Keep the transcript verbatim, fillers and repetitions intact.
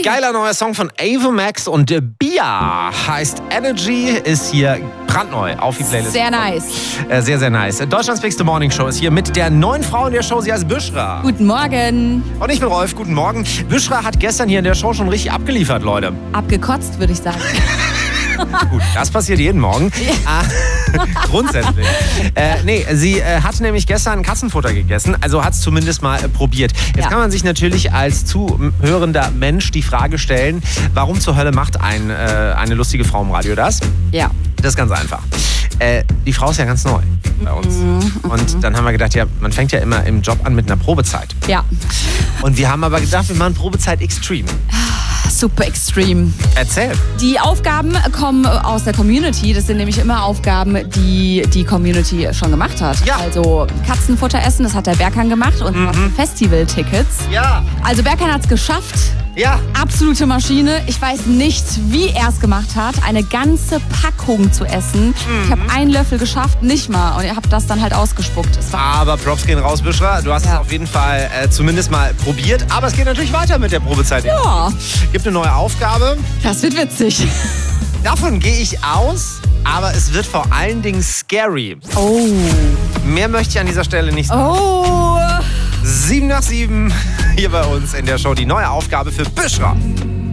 Geiler neuer Song von Ava Max und Bia heißt Energy, ist hier brandneu auf die Playlist. Sehr nice. Äh, sehr, sehr nice. Deutschlands Bigste Morning Show ist hier mit der neuen Frau in der Show. Sie heißt Büschra. Guten Morgen. Und ich bin Rolf. Guten Morgen. Büschra hat gestern hier in der Show schon richtig abgeliefert, Leute. Abgekotzt, würde ich sagen. Gut, das passiert jeden Morgen. Ja. Grundsätzlich. Äh, nee, sie äh, hat nämlich gestern Katzenfutter gegessen, also hat es zumindest mal äh, probiert. Jetzt ja. kann man sich natürlich als zuhörender Mensch die Frage stellen, warum zur Hölle macht ein, äh, eine lustige Frau im Radio das? Ja. Das ist ganz einfach. Äh, die Frau ist ja ganz neu bei uns. Mhm, und dann haben wir gedacht, ja, man fängt ja immer im Job an mit einer Probezeit. Ja. Und wir haben aber gedacht, wir machen Probezeit Extreme. Super extreme. Erzähl. Die Aufgaben kommen aus der Community. Das sind nämlich immer Aufgaben, die die Community schon gemacht hat. Ja. Also Katzenfutter essen, das hat der Berkan gemacht und mhm. Festival-Tickets. Ja. Also Berkan hat es geschafft. Ja. Absolute Maschine. Ich weiß nicht, wie er es gemacht hat, eine ganze Packung zu essen. Mhm. Ich habe einen Löffel geschafft, nicht mal. Und ich habe das dann halt ausgespuckt. Es war aber Props gehen raus, Büschra. Du hast ja. es auf jeden Fall äh, zumindest mal probiert. Aber es geht natürlich weiter mit der Probezeit. Ja. Gibt eine neue Aufgabe. Das wird witzig. Davon gehe ich aus. Aber es wird vor allen Dingen scary. Oh. Mehr möchte ich an dieser Stelle nicht sagen. Oh. Sieben nach sieben hier bei uns in der Show. Die neue Aufgabe für Büschra.